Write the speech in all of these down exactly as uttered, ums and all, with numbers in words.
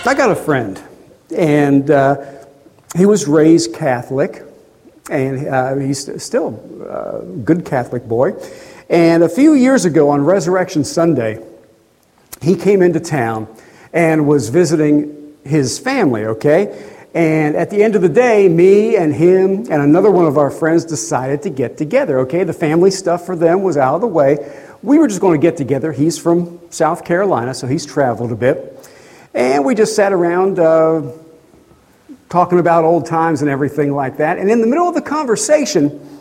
I got a friend, and uh, he was raised Catholic, and uh, he's still a good Catholic boy. And a few years ago on Resurrection Sunday, he came into town and was visiting his family, okay? And at the end of the day, me and him and another one of our friends decided to get together, okay? The family stuff for them was out of the way. We were just going to get together. He's from South Carolina, so he's traveled a bit. And we just sat around uh, talking about old times and everything like that. And in the middle of the conversation,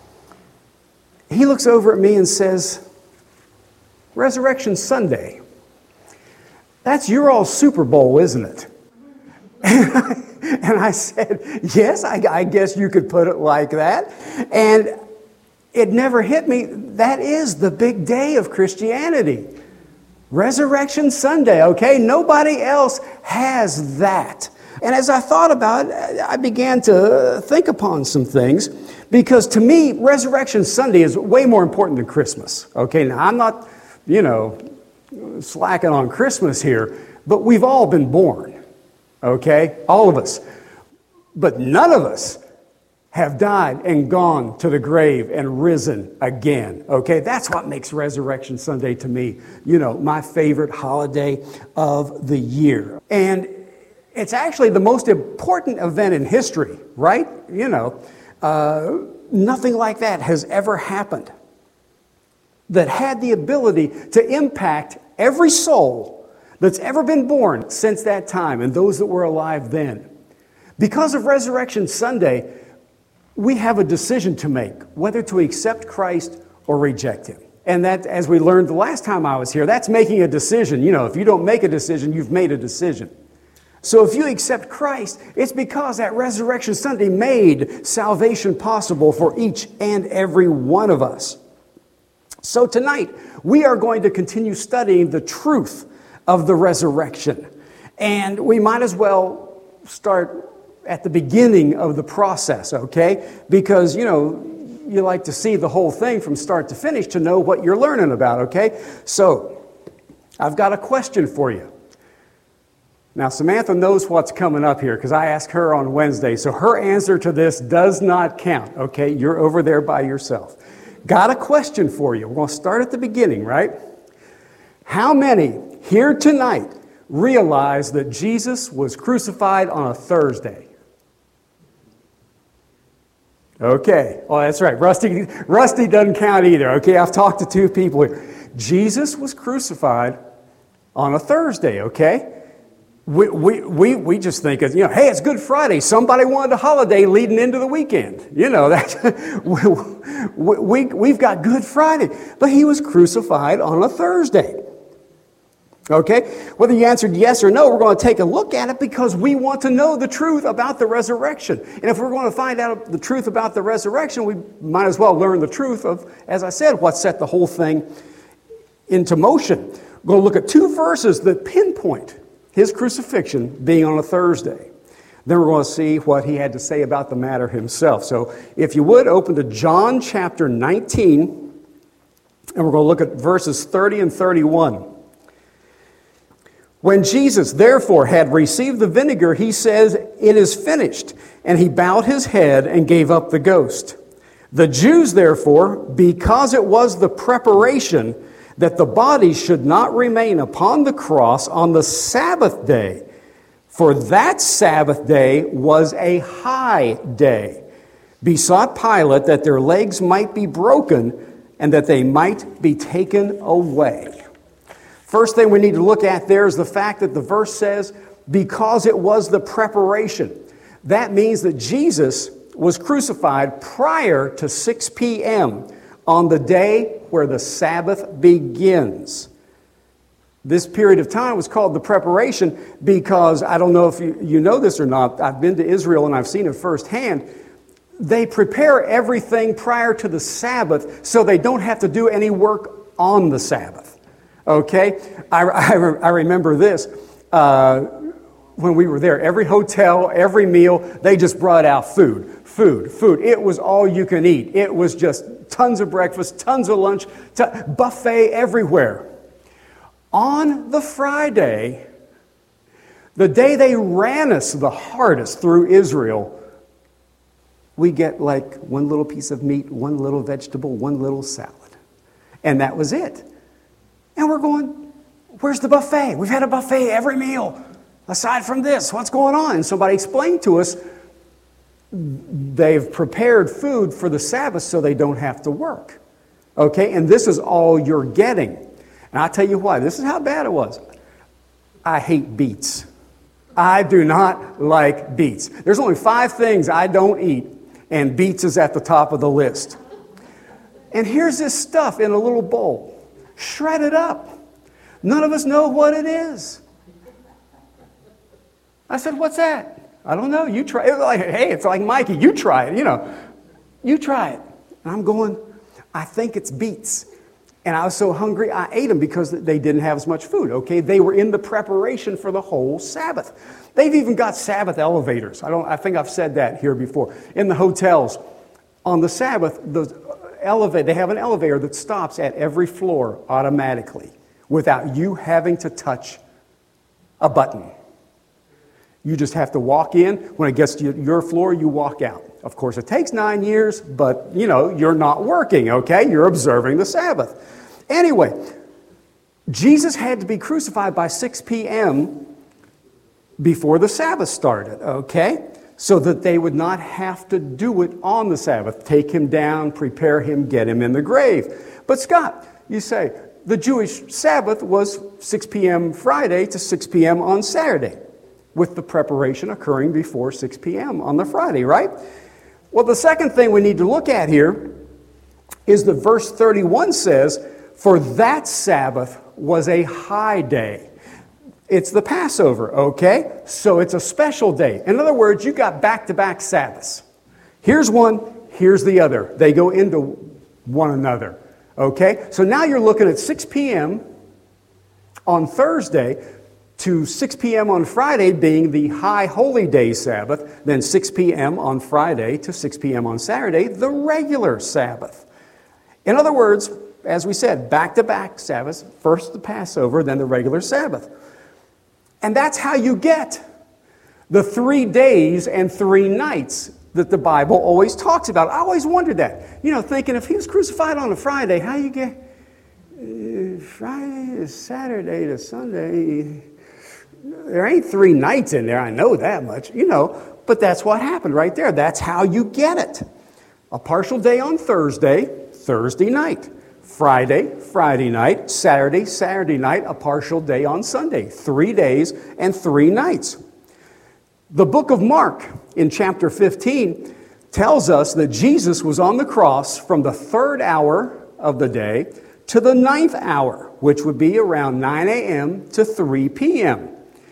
he looks over at me and says, Resurrection Sunday. That's your all Super Bowl, isn't it? And I, and I said, yes, I, I guess you could put it like that. And it never hit me. That is the big day of Christianity. Resurrection Sunday, okay? Nobody else has that. And as I thought about it, I began to think upon some things, because to me, Resurrection Sunday is way more important than Christmas. Okay, now I'm not, you know, slacking on Christmas here, but we've all been born, okay? All of us. But none of us have died and gone to the grave and risen again, okay? That's what makes Resurrection Sunday to me, you know, my favorite holiday of the year. And it's actually the most important event in history, right? You know, uh, nothing like that has ever happened that had the ability to impact every soul that's ever been born since that time and those that were alive then. Because of Resurrection Sunday, we have a decision to make, whether to accept Christ or reject Him. And that, as we learned the last time I was here, that's making a decision. You know, if you don't make a decision, you've made a decision. So if you accept Christ, it's because that Resurrection Sunday made salvation possible for each and every one of us. So tonight, we are going to continue studying the truth of the resurrection. And we might as well start at the beginning of the process, okay? Because, you know, you like to see the whole thing from start to finish to know what you're learning about, okay? So, I've got a question for you. Now, Samantha knows what's coming up here because I asked her on Wednesday, so her answer to this does not count, okay? You're over there by yourself. Got a question for you. We're going to start at the beginning, right? How many here tonight realize that Jesus was crucified on a Thursday? Okay. Oh, that's right. Rusty, Rusty doesn't count either. Okay, I've talked to two people here. Jesus was crucified on a Thursday, okay? We, we, we, we just think, of, you know, hey, it's Good Friday. Somebody wanted a holiday leading into the weekend. You know, that we, we, we've got Good Friday. But He was crucified on a Thursday. Okay? Whether you answered yes or no, we're going to take a look at it because we want to know the truth about the resurrection. And if we're going to find out the truth about the resurrection, we might as well learn the truth of, as I said, what set the whole thing into motion. We're going to look at two verses that pinpoint His crucifixion being on a Thursday. Then we're going to see what He had to say about the matter Himself. So if you would, open to John chapter nineteen, and we're going to look at verses thirty and thirty-one. When Jesus, therefore, had received the vinegar, He says, "It is finished." And He bowed His head and gave up the ghost. The Jews, therefore, because it was the preparation that the body should not remain upon the cross on the Sabbath day, for that Sabbath day was a high day, besought Pilate that their legs might be broken and that they might be taken away. First thing we need to look at there is the fact that the verse says, because it was the preparation. That means that Jesus was crucified prior to six p.m. on the day where the Sabbath begins. This period of time was called the preparation because, I don't know if you, you know this or not, I've been to Israel and I've seen it firsthand. They prepare everything prior to the Sabbath so they don't have to do any work on the Sabbath. Okay? I, I, I remember this. Uh, when we were there, every hotel, every meal, they just brought out food, food, food. It was all you can eat. It was just tons of breakfast, tons of lunch, t- buffet everywhere. On the Friday, The day they ran us the hardest through Israel, we get like one little piece of meat, one little vegetable, one little salad. And that was it. And we're going, where's the buffet? We've had a buffet every meal. Aside from this, what's going on? And somebody explained to us, they've prepared food for the Sabbath so they don't have to work. Okay, and this is all you're getting. And I'll tell you why. This is how bad it was. I hate beets. I do not like beets. There's only five things I don't eat, and beets is at the top of the list. And here's this stuff in a little bowl, shredded up. None of us know what it is. I said, what's that? I don't know. You try it. Like, hey, it's like Mikey. You try it. You know, you try it. And I'm going, I think it's beets. And I was so hungry, I ate them because they didn't have as much food, okay? They were in the preparation for the whole Sabbath. They've even got Sabbath elevators. I don't. I think I've said that here before. In the hotels, on the Sabbath, the elevator, they have an elevator that stops at every floor automatically without you having to touch a button. You just have to walk in. When it gets to your floor, you walk out. Of course, it takes nine years, but, you know, you're not working, okay? You're observing the Sabbath. Anyway, Jesus had to be crucified by six p.m. before the Sabbath started, okay? So that they would not have to do it on the Sabbath. Take him down, prepare him, get him in the grave. But Scott, you say, the Jewish Sabbath was six p.m. Friday to six p.m. on Saturday, with the preparation occurring before six p.m. on the Friday, right? Well, the second thing we need to look at here is that verse thirty-one says, for that Sabbath was a high day. It's the Passover, okay? So it's a special day. In other words, you got back-to-back Sabbaths. Here's one, here's the other. They go into one another, okay? So now you're looking at six p.m. on Thursday to six p.m. on Friday being the high holy day Sabbath, then six p.m. on Friday to six p.m. on Saturday, the regular Sabbath. In other words, as we said, back-to-back Sabbaths, first the Passover, then the regular Sabbath. And that's how you get the three days and three nights that the Bible always talks about. I always wondered that. You know, thinking if he was crucified on a Friday, how you get uh, Friday to Saturday to Sunday? There ain't three nights in there, I know that much, you know, but that's what happened right there. That's how you get it. A partial day on Thursday, Thursday night. Friday, Friday night. Saturday, Saturday night. A partial day on Sunday. Three days and three nights. The book of Mark in chapter fifteen tells us that Jesus was on the cross from the third hour of the day to the ninth hour, which would be around nine a.m. to three p.m.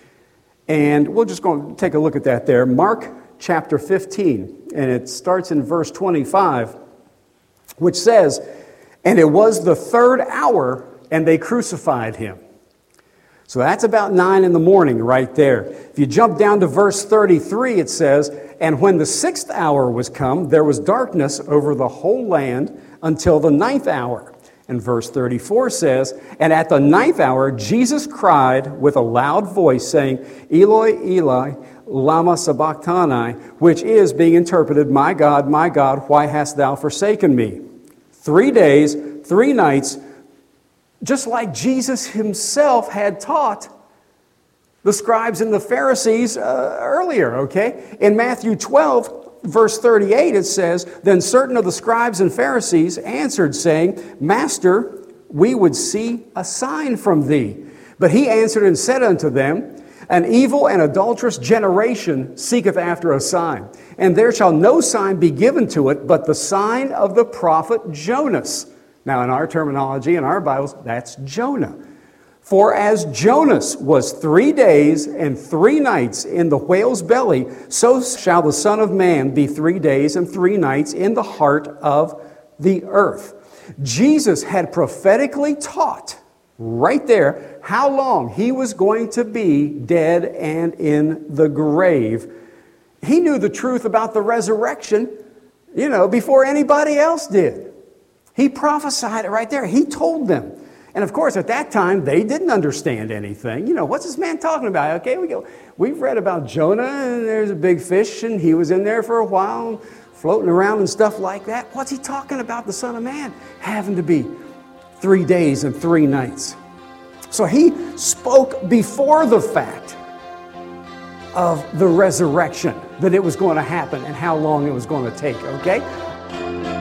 And we're just going to take a look at that there. Mark chapter fifteen, and it starts in verse twenty-five, which says, and it was the third hour, and they crucified him. So that's about nine in the morning right there. If you jump down to verse thirty-three, it says, and when the sixth hour was come, there was darkness over the whole land until the ninth hour. And verse thirty-four says, and at the ninth hour, Jesus cried with a loud voice, saying, Eloi, Eli, lama sabachthani, which is, being interpreted, my God, my God, why hast thou forsaken me? Three days, three nights, just like Jesus himself had taught the scribes and the Pharisees uh, earlier, okay? In Matthew twelve, verse thirty-eight, it says, then certain of the scribes and Pharisees answered, saying, Master, we would see a sign from thee. But he answered and said unto them, an evil and adulterous generation seeketh after a sign, and there shall no sign be given to it but the sign of the prophet Jonas. Now, in our terminology, in our Bibles, that's Jonah. For as Jonas was three days and three nights in the whale's belly, so shall the Son of Man be three days and three nights in the heart of the earth. Jesus had prophetically taught right there how long he was going to be dead and in the grave. He knew the truth about the resurrection, you know, before anybody else did. He prophesied it right there. He told them. And of course, at that time, they didn't understand anything. You know, what's this man talking about? Okay, we go, we've read about Jonah, and there's a big fish, and he was in there for a while, floating around and stuff like that. What's he talking about, the Son of Man? Having to be three days and three nights. So he spoke before the fact of the resurrection, that it was going to happen and how long it was going to take, okay?